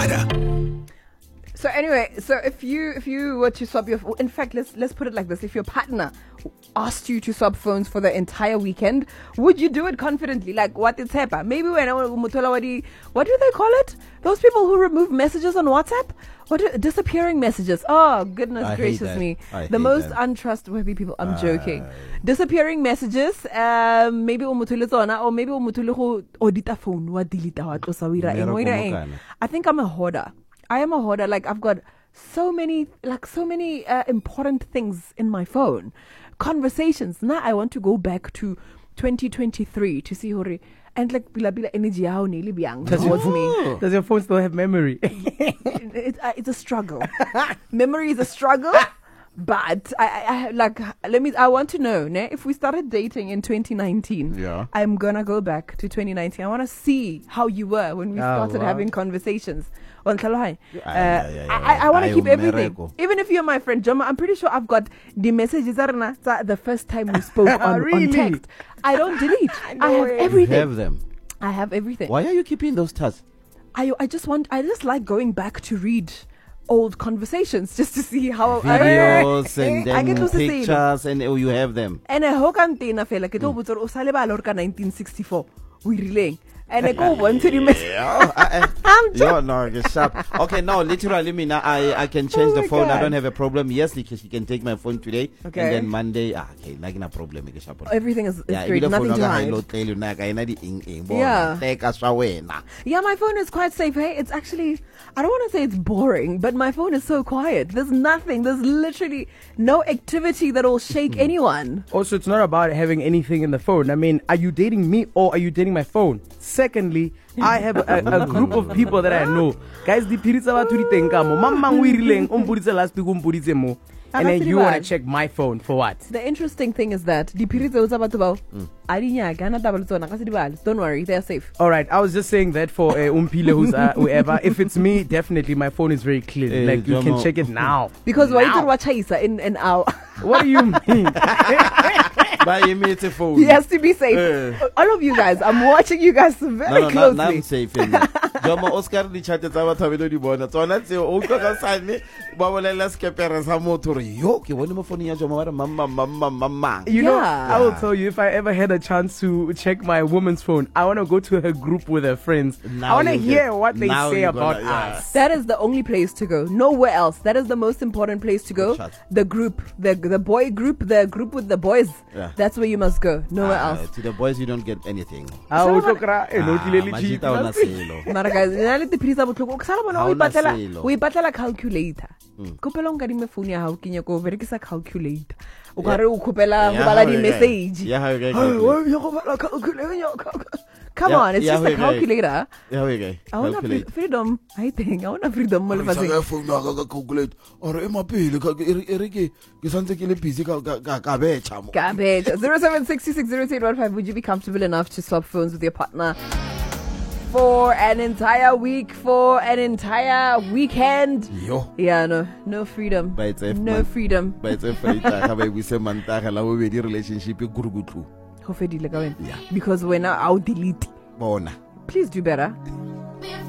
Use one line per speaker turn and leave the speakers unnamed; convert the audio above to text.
So anyway, so if you were to swap your, in fact, let's put it like this: if your partner asked you to swap phones for the entire weekend, would you do it confidently? Like what is happening? Maybe when what do they call it? Those people who remove messages on WhatsApp? Disappearing messages? Oh goodness gracious me! The most untrustworthy people. I'm joking. Disappearing messages. Maybe umutulizona or maybe umutuluho audita phone. What delete I think I'm a hoarder. I am a hoarder. Like I've got so many important things in my phone. Conversations. Now I want to go back to 2023 to see Hori and like bila energy towards me.
Does your phone still have memory?
It's a struggle. Memory is a struggle. But I want to know, if we started dating in 2019, I'm gonna go back to 2019. I want to see how you were when we started having conversations. I want to keep everything. Even if you're my friend, Joma, I'm pretty sure I've got the messages the first time we spoke on text. I don't delete. I have everything.
You have them.
I have everything.
Why are you keeping those tabs?
I just like going back to read old conversations just to see how
videos and then pictures and you have them.
And I hope I'm tina fela ke to botsa o sale ba lorka 1964 we relaying and I go one to the message.
Okay, no, literally I can change the phone. I don't have a problem. Yes, you can take my phone today and then Monday like no problem.
Everything is great, nothing to hide. My phone is quite safe. Hey, it's actually, I don't want to say it's boring, but my phone is so quiet. There's literally no activity that will shake anyone.
Also, it's not about having anything in the phone. I mean, are you dating me or are you dating my phone? Secondly, I have a group of people that I know. Guys, the piritsa ba turi teng ka mo. Mamang we rileng umbuditse last week umbuditse mo. And then you want to check my phone for what?
The interesting thing is that the piritsa uza batho bao arinya kana double tsona ka se dibale. Don't worry, they're safe.
All right, I was just saying that for Umpile who's whoever. If it's me, definitely my phone is very clean. Like you can check it now.
Because why you watch Isa in an hour?
What do you mean?
He has to be safe. All of you guys, I'm watching you guys very closely.
I'm safe. Joma Oscar di chat tsa bathabelo di bona. Tsona tse o tlo ka sane ba bolela skepere sa motho re yo ke bone mo phone ya Joma wa mama.
You know, I will tell you, if I ever had a chance to check my woman's phone, I want to go to her group with her friends. I want to hear what they say about us.
That is the only place to go. Nowhere else. That is the most important place to go. The group, the boy group, the group with the boys.
Yeah.
That's where you must go. Nowhere else.
To the boys, you don't get anything.
Guys, we batla calculator. Kopela o nkadime phone ya hao kenye ko berekisa calculator. O ka re o khopela go bala di message. Come on, it's just a calculator. I want freedom. I think I want freedom mo lefatsheng.
Phone ga calculate or e mapele ka ereke ke santse ke le busy ka betcha mo.
Ka betcha. 07660815. Would you be comfortable enough to swap phones with your partner for an entire week, for an entire weekend? Yeah, no freedom. No freedom.
But it's a we say mantaka la we di relationship e gurugutlu.
Because when I'll delete.
Bona.
Please do better.